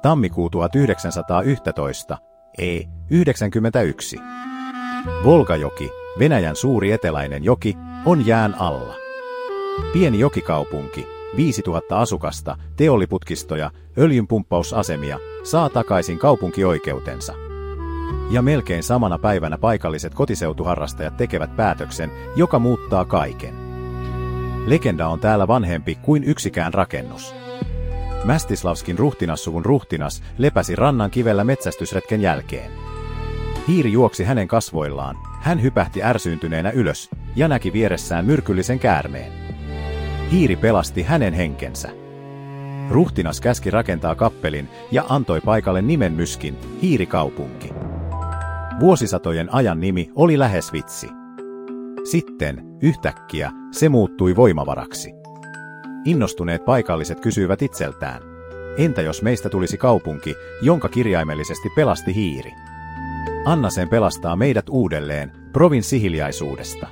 Tammikuu 1911, 91. Volgajoki, Venäjän suuri eteläinen joki, on jään alla. Pieni jokikaupunki, 5000 asukasta, teolliputkistoja, öljynpumppausasemia, saa takaisin kaupunkioikeutensa. Ja melkein samana päivänä paikalliset kotiseutuharrastajat tekevät päätöksen, joka muuttaa kaiken. Legenda on täällä vanhempi kuin yksikään rakennus. Mstislavskin ruhtinassuvun ruhtinas lepäsi rannan kivellä metsästysretken jälkeen. Hiiri juoksi hänen kasvoillaan, hän hypähti ärsyyntyneenä ylös ja näki vieressään myrkyllisen käärmeen. Hiiri pelasti hänen henkensä. Ruhtinas käski rakentaa kappelin ja antoi paikalle nimen Myskin, hiirikaupunki. Vuosisatojen ajan nimi oli lähes vitsi. Sitten, yhtäkkiä, se muuttui voimavaraksi. Innostuneet paikalliset kysyivät itseltään, entä jos meistä tulisi kaupunki, jonka kirjaimellisesti pelasti hiiri? Anna sen pelastaa meidät uudelleen, provinssihiljaisuudesta.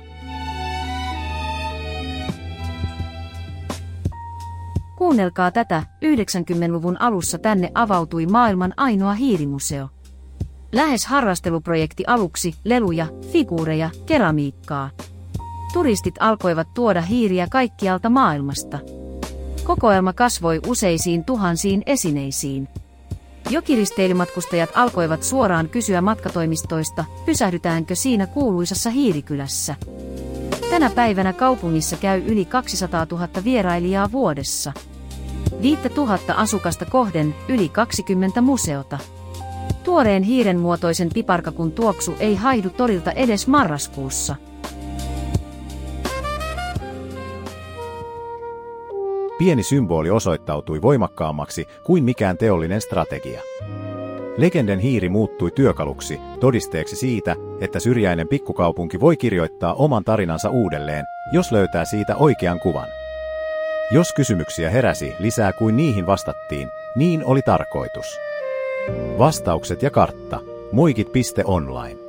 Kuunnelkaa tätä, 90-luvun alussa tänne avautui maailman ainoa hiirimuseo. Lähes harrasteluprojekti aluksi, leluja, figuureja, keramiikkaa. Turistit alkoivat tuoda hiiriä kaikkialta maailmasta. Kokoelma kasvoi useisiin tuhansiin esineisiin. Jokiristeilymatkustajat alkoivat suoraan kysyä matkatoimistoista, pysähdytäänkö siinä kuuluisassa hiirikylässä. Tänä päivänä kaupungissa käy yli 200 000 vierailijaa vuodessa. 5000 asukasta kohden yli 20 museota. Tuoreen hiiren muotoisen piparkakun tuoksu ei haihdu torilta edes marraskuussa. Pieni symboli osoittautui voimakkaammaksi kuin mikään teollinen strategia. Legenden hiiri muuttui työkaluksi, todisteeksi siitä, että syrjäinen pikkukaupunki voi kirjoittaa oman tarinansa uudelleen, jos löytää siitä oikean kuvan. Jos kysymyksiä heräsi lisää kuin niihin vastattiin, niin oli tarkoitus. Vastaukset ja kartta, muikit.online.